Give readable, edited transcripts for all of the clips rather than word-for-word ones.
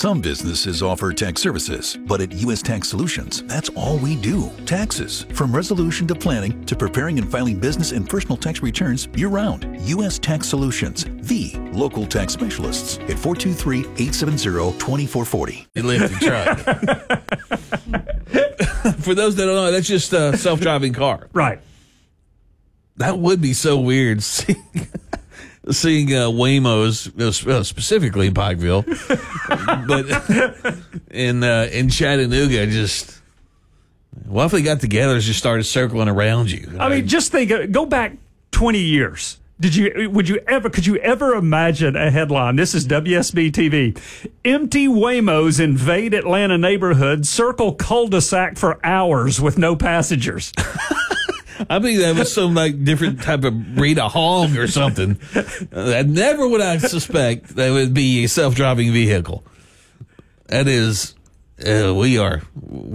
Some businesses offer tax services, but at U.S. Tax Solutions, that's all we do. Taxes. From resolution to planning to preparing and filing business and personal tax returns year-round. U.S. Tax Solutions, the local tax specialists at 423-870-2440. You lift the truck. For those that don't know, that's just a self-driving car. Right. That would be so weird seeing Waymos, specifically in Pikeville, but in Chattanooga, just what if they got together and just started circling around you? I mean, just think, go back 20 years. Could you ever imagine a headline? This is WSB TV. Empty Waymos invade Atlanta neighborhood, circle cul-de-sac for hours with no passengers. I think that was some different type of breed of hog or something. That never would I suspect that would be a self-driving vehicle. That is, we're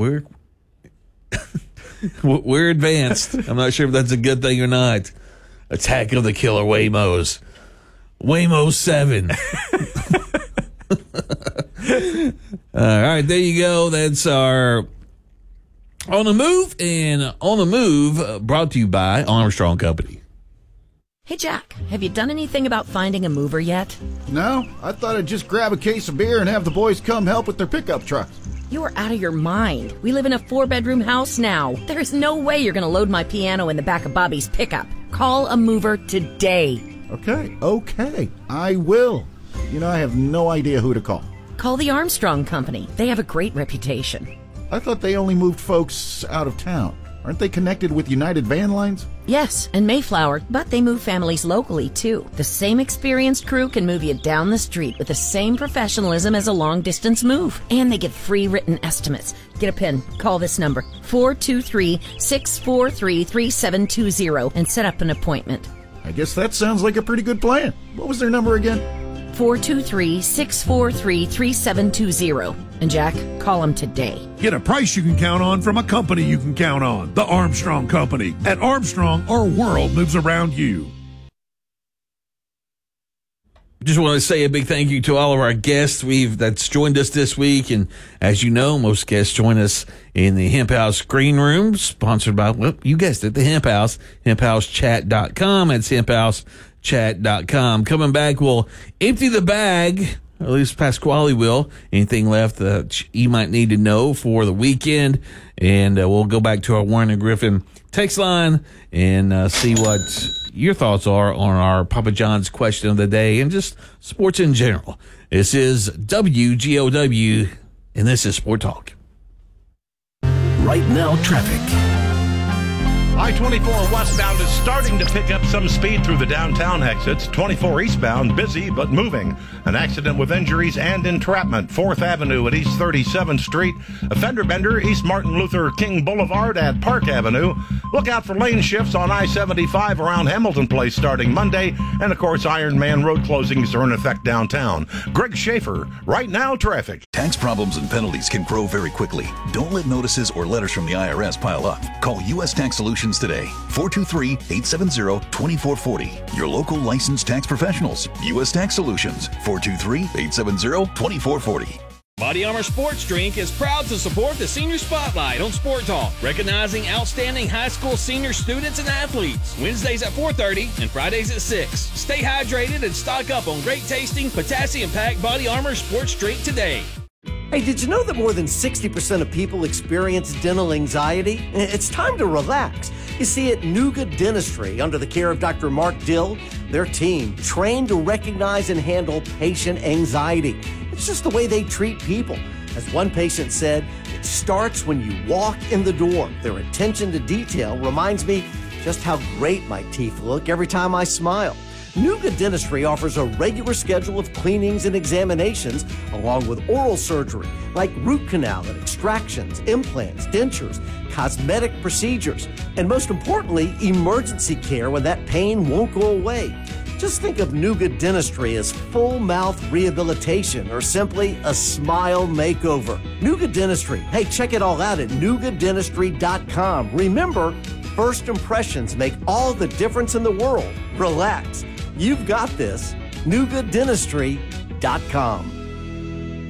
advanced. I'm not sure if that's a good thing or not. Attack of the Killer Waymos. Waymo 7. All right, there you go. That's our On the Move, and On the Move brought to you by Armstrong Company. Hey, Jack, have you done anything about finding a mover yet? No, I thought I'd just grab a case of beer and have the boys come help with their pickup trucks. You are out of your mind. We live in a 4-bedroom house now. There's no way you're going to load my piano in the back of Bobby's pickup. Call a mover today. Okay, I will. I have no idea who to call. Call the Armstrong Company. They have a great reputation. I thought they only moved folks out of town. Aren't they connected with United Van Lines? Yes, and Mayflower, but they move families locally, too. The same experienced crew can move you down the street with the same professionalism as a long-distance move. And they give free written estimates. Get a pen. Call this number, 423-643-3720, and set up an appointment. I guess that sounds like a pretty good plan. What was their number again? 423-643-3720. And Jack, call them today. Get a price you can count on from a company you can count on. The Armstrong Company. At Armstrong, our world moves around you. Just want to say a big thank you to all of our guests that's joined us this week. And as you know, most guests join us in the Hemp House Green Room, sponsored by, well, you guessed it, the Hemp House, hemphousechat.com. It's hemphousechat.com. Coming back, we'll empty the bag, or at least Pasquale will. Anything left that you might need to know for the weekend. And we'll go back to our Warren and Griffin text line and see what your thoughts are on our Papa John's question of the day and just sports in general. This is WGOW, and this is Sport Talk. Right now, traffic. I-24 westbound is starting to pick up some speed through the downtown exits. 24 eastbound, busy but moving. An accident with injuries and entrapment. 4th Avenue at East 37th Street. A fender bender, East Martin Luther King Boulevard at Park Avenue. Look out for lane shifts on I-75 around Hamilton Place starting Monday. And, of course, Iron Man road closings are in effect downtown. Greg Schaefer, Right Now Traffic. Tax problems and penalties can grow very quickly. Don't let notices or letters from the IRS pile up. Call U.S. Tax Solutions today. 423-870-2440. Your local licensed tax professionals. U.S. Tax Solutions. 423-870-2440. Body Armor Sports Drink is proud to support the Senior Spotlight on Sport Talk, recognizing outstanding high school senior students and athletes. Wednesdays at 4:30 and Fridays at 6. Stay hydrated and stock up on great tasting, potassium-packed Body Armor Sports Drink today. Hey, did you know that more than 60% of people experience dental anxiety? It's time to relax. You see, at Nuga Dentistry, under the care of Dr. Mark Dill, their team trained to recognize and handle patient anxiety. It's just the way they treat people. As one patient said, it starts when you walk in the door. Their attention to detail reminds me just how great my teeth look every time I smile. Nuga Dentistry offers a regular schedule of cleanings and examinations, along with oral surgery, like root canal and extractions, implants, dentures, cosmetic procedures, and most importantly, emergency care when that pain won't go away. Just think of Nuga Dentistry as full mouth rehabilitation or simply a smile makeover. Nuga Dentistry. Hey, check it all out at NugaDentistry.com. Remember, first impressions make all the difference in the world. Relax. You've got this. NugaDentistry.com.